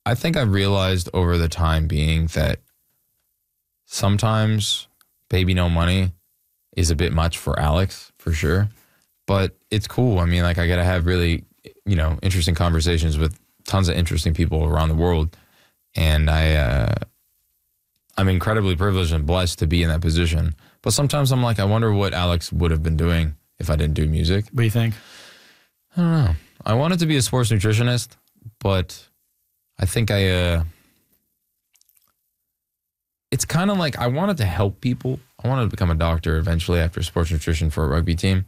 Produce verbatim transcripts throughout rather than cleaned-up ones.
I think I realized over the time being that sometimes Baby No Money is a bit much for Alex, for sure. But it's cool. I mean, like, I got to have really, you know, interesting conversations with tons of interesting people around the world. And I, uh, I'm incredibly privileged and blessed to be in that position. But sometimes I'm like, I wonder what Alex would have been doing if I didn't do music. What do you think? I don't know. I wanted to be a sports nutritionist, but I think I, uh, it's kind of like I wanted to help people. I wanted to become a doctor eventually after sports nutrition for a rugby team.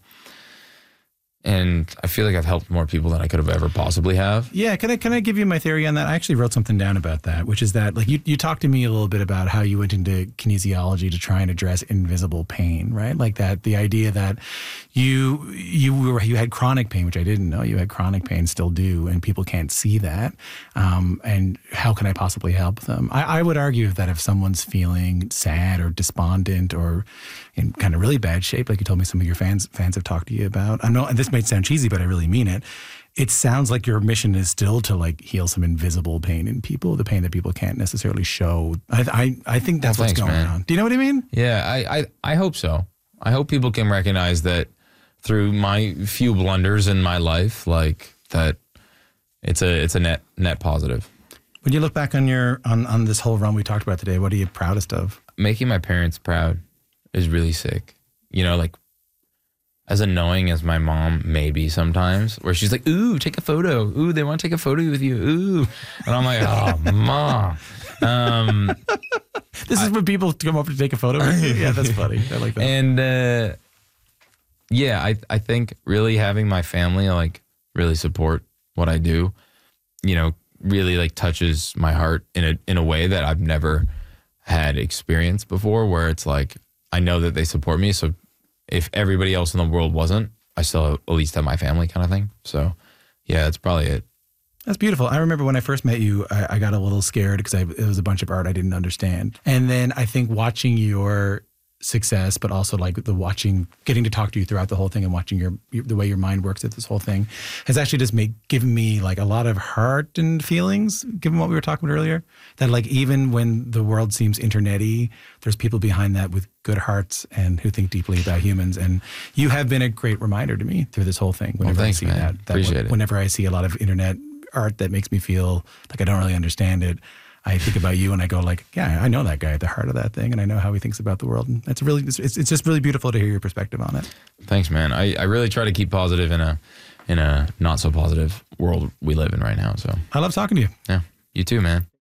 And I feel like I've helped more people than I could have ever possibly have. Yeah, can I can I give you my theory on that? I actually wrote something down about that, which is that like you, you talked to me a little bit about how you went into kinesiology to try and address invisible pain, right? Like that the idea that you you were you had chronic pain, which I didn't know you had chronic pain, still do, and people can't see that. Um, and how can I possibly help them? I, I would argue that if someone's feeling sad or despondent or in kind of really bad shape, like you told me some of your fans fans have talked to you about, I know, and this might sound cheesy, but I really mean it. It sounds like your mission is still to like heal some invisible pain in people, the pain that people can't necessarily show. I I, I think that's well, what's thanks, going man. on. Do you know what I mean? Yeah, I, I, I hope so. I hope people can recognize that through my few blunders in my life, like that it's a it's a net net positive. When you look back on your on, on this whole run we talked about today, what are you proudest of? Making my parents proud is really sick. You know, like as annoying as my mom may be sometimes, where she's like, ooh, take a photo. Ooh, they want to take a photo with you. Ooh. And I'm like, oh, mom. Um, this is I, when people come up to take a photo with you? Yeah, that's funny. I like that. And uh, yeah, I, I think really having my family like really support what I do, you know, really like touches my heart in a in a way that I've never had experienced before, where it's like, I know that they support me. So if everybody else in the world wasn't, I still at least have my family kind of thing. So yeah, that's probably it. That's beautiful. I remember when I first met you, I, I got a little scared because I, it was a bunch of art I didn't understand. And then I think watching your success, but also like the watching, getting to talk to you throughout the whole thing and watching your, your the way your mind works at this whole thing has actually just made given me like a lot of heart and feelings, given what we were talking about earlier, that like even when the world seems internet-y, there's people behind that with good hearts and who think deeply about humans. And you have been a great reminder to me through this whole thing. Whenever well, thanks, I see man. that, that Appreciate w- it. Whenever I see a lot of internet art that makes me feel like I don't really understand it, I think about you and I go like, yeah, I know that guy at the heart of that thing, and I know how he thinks about the world. And it's really, it's, it's just really beautiful to hear your perspective on it. Thanks, man. I, I really try to keep positive in a in a not so positive world we live in right now. So I love talking to you. Yeah, you too, man.